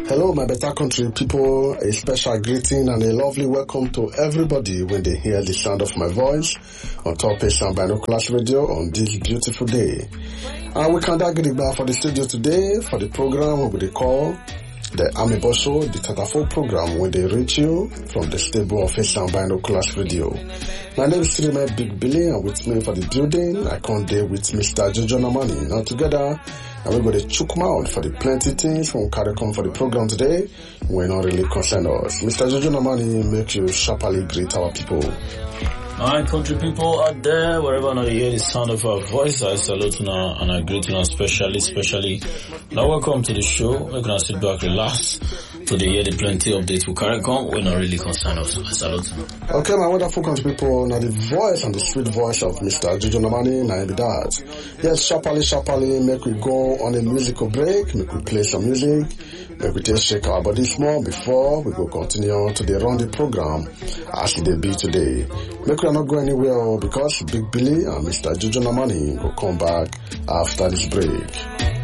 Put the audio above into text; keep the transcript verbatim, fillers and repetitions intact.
Hello, my better country people. A special greeting and a lovely welcome to everybody when they hear the sound of my voice on Top Asian Binoculars Radio on this beautiful day. And we can get it back for the studio today for the program we will call the Amiibo Show, the Tatafo program when they reach you from the stable of Asian Binoculars Radio. My name is Streamer Big Billy, and with me for the building, I come there with Mister Jojo Namani. Now together, and we're going to chook mouth for the plenty things we will carry come for the program today. We're not really concerned us. Mister Jojo Namani, make you sharply greet our people. My country people out there, wherever you hear the sound of our voice, I salute you now and I greet you now specially, specially. Now welcome to the show. We're going to sit back, relax. To the hear the plenty updates we carry come, we're not really concerned us. I salute you. Okay, my wonderful country people, now the voice and the sweet voice of Mister Jojo Namani, now be that. Yes, sharply, sharply, make we go on a musical break, make we play some music, make we just shake our body small before we go continue to the run the program as it be today. Make we not go anywhere because Big Billy and Mister Jojo Namani will come back after this break.